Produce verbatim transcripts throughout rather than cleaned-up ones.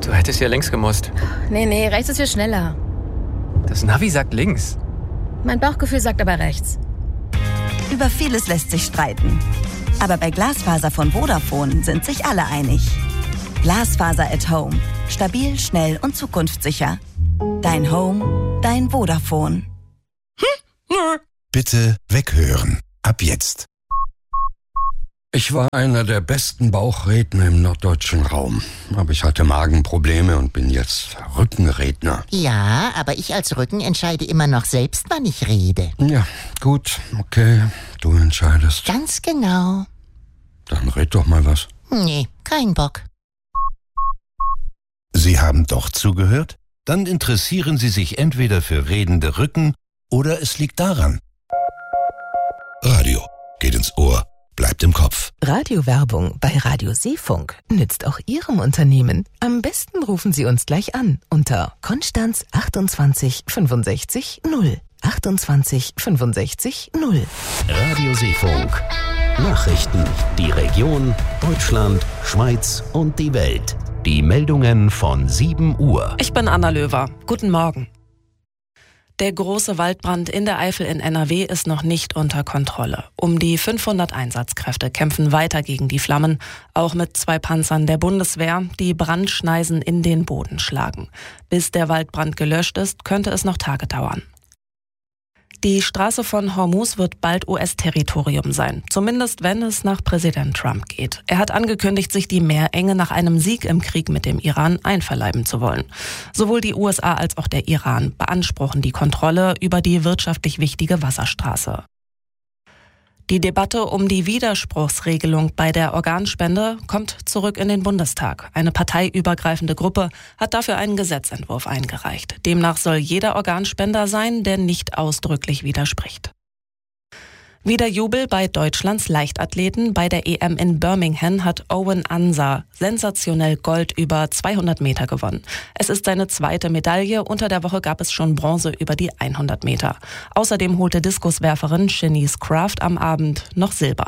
Du hättest hier längs gemusst. Nee, nee, rechts ist hier schneller. Das Navi sagt links. Mein Bauchgefühl sagt aber rechts. Über vieles lässt sich streiten. Aber bei Glasfaser von Vodafone sind sich alle einig. Glasfaser at Home. Stabil, schnell und zukunftssicher. Dein Home, dein Vodafone. Bitte weghören. Ab jetzt. Ich war einer der besten Bauchredner im norddeutschen Raum. Aber ich hatte Magenprobleme und bin jetzt Rückenredner. Ja, aber ich als Rücken entscheide immer noch selbst, wann ich rede. Ja, gut, okay, du entscheidest. Ganz genau. Dann red doch mal was. Nee, kein Bock. Sie haben doch zugehört? Dann interessieren Sie sich entweder für redende Rücken oder es liegt daran. Radio geht ins Ohr. Bleibt im Kopf. Radiowerbung bei Radio Seefunk nützt auch Ihrem Unternehmen. Am besten rufen Sie uns gleich an unter Konstanz achtundzwanzig fünfundsechzig null. achtundzwanzig fünfundsechzig null. Radio Seefunk. Nachrichten. Die Region, Deutschland, Schweiz und die Welt. Die Meldungen von sieben Uhr. Ich bin Anna Löwer. Guten Morgen. Der große Waldbrand in der Eifel in N R W ist noch nicht unter Kontrolle. Um die fünfhundert Einsatzkräfte kämpfen weiter gegen die Flammen, auch mit zwei Panzern der Bundeswehr, die Brandschneisen in den Boden schlagen. Bis der Waldbrand gelöscht ist, könnte es noch Tage dauern. Die Straße von Hormuz wird bald U S-Territorium sein, zumindest wenn es nach Präsident Trump geht. Er hat angekündigt, sich die Meerenge nach einem Sieg im Krieg mit dem Iran einverleiben zu wollen. Sowohl die U S A als auch der Iran beanspruchen die Kontrolle über die wirtschaftlich wichtige Wasserstraße. Die Debatte um die Widerspruchsregelung bei der Organspende kommt zurück in den Bundestag. Eine parteiübergreifende Gruppe hat dafür einen Gesetzentwurf eingereicht. Demnach soll jeder Organspender sein, der nicht ausdrücklich widerspricht. Wieder Jubel bei Deutschlands Leichtathleten. Bei der E M in Birmingham hat Owen Ansah sensationell Gold über zweihundert Meter gewonnen. Es ist seine zweite Medaille. Unter der Woche gab es schon Bronze über die hundert Meter. Außerdem holte Diskuswerferin Shanice Craft am Abend noch Silber.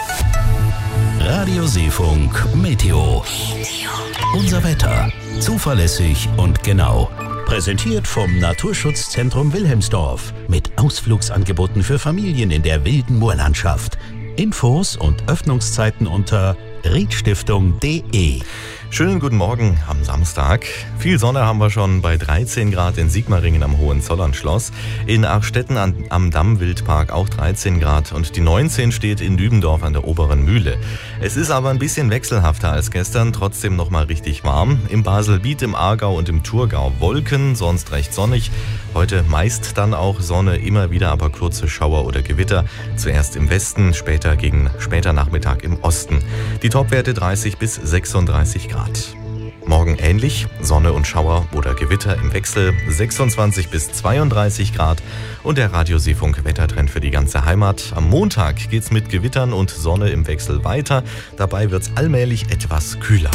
Radio Seefunk Meteo. Unser Wetter. Zuverlässig und genau. Präsentiert vom Naturschutzzentrum Wilhelmsdorf mit Ausflugsangeboten für Familien in der wilden Moorlandschaft. Infos und Öffnungszeiten unter riedstiftung punkt de. Schönen guten Morgen am Samstag. Viel Sonne haben wir schon bei dreizehn Grad in Sigmaringen am Hohenzollernschloss. In Achstetten am Damm-Wildpark auch dreizehn Grad und die neunzehn steht in Dübendorf an der Oberen Mühle. Es ist aber ein bisschen wechselhafter als gestern, trotzdem noch mal richtig warm. Im Baselbiet, im Aargau und im Thurgau Wolken, sonst recht sonnig. Heute meist dann auch Sonne, immer wieder aber kurze Schauer oder Gewitter. Zuerst im Westen, später gegen später Nachmittag im Osten. Die Topwerte dreißig bis sechsunddreißig Grad. Morgen ähnlich, Sonne und Schauer oder Gewitter im Wechsel, sechsundzwanzig bis zweiunddreißig Grad und der Radio Seefunk Wettertrend für die ganze Heimat. Am Montag geht's mit Gewittern und Sonne im Wechsel weiter, dabei wird's allmählich etwas kühler.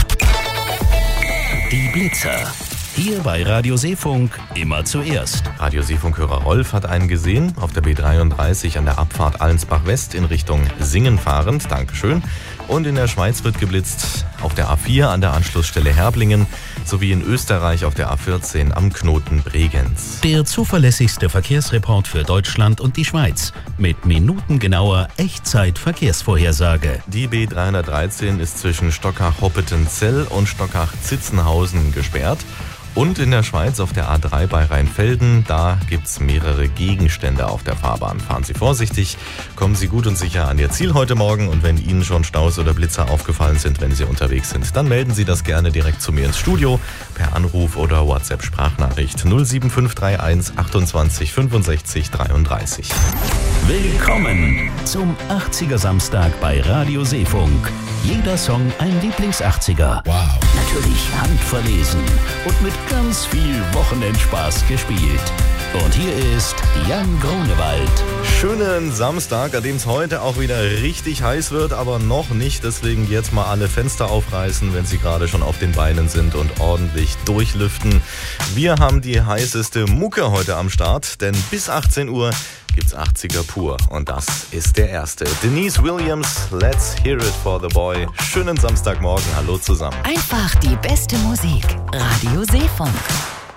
Die Blitzer. Hier bei Radio Seefunk immer zuerst. Radio Seefunk-Hörer Rolf hat einen gesehen, auf der B dreiunddreißig an der Abfahrt Allensbach West in Richtung Singen fahrend. Dankeschön. Und in der Schweiz wird geblitzt auf der A vier an der Anschlussstelle Herblingen sowie in Österreich auf der A vierzehn am Knoten Bregenz. Der zuverlässigste Verkehrsreport für Deutschland und die Schweiz mit minutengenauer Echtzeit-Verkehrsvorhersage. Die B dreihundertdreizehn ist zwischen Stockach-Hoppetenzell und Stockach-Zitzenhausen gesperrt. Und in der Schweiz auf der A drei bei Rheinfelden, da gibt's mehrere Gegenstände auf der Fahrbahn. Fahren Sie vorsichtig, kommen Sie gut und sicher an Ihr Ziel heute Morgen. Und wenn Ihnen schon Staus oder Blitzer aufgefallen sind, wenn Sie unterwegs sind, dann melden Sie das gerne direkt zu mir ins Studio per Anruf oder WhatsApp-Sprachnachricht null sieben fünf drei eins achtundzwanzig fünfundsechzig dreiunddreißig. Willkommen zum achtziger Samstag bei Radio Seefunk. Jeder Song ein Lieblings-achtziger. Wow. Natürlich handverlesen und mit ganz viel Wochenendspaß gespielt. Und hier ist Jan Grunewald. Schönen Samstag, an dem es heute auch wieder richtig heiß wird, aber noch nicht. Deswegen jetzt mal alle Fenster aufreißen, wenn Sie gerade schon auf den Beinen sind und ordentlich durchlüften. Wir haben die heißeste Mucke heute am Start, denn bis achtzehn Uhr gibt's achtziger pur und das ist der erste. Denise Williams, Let's Hear It for the Boy. Schönen Samstagmorgen, hallo zusammen. Einfach die beste Musik. Radio Seefunk.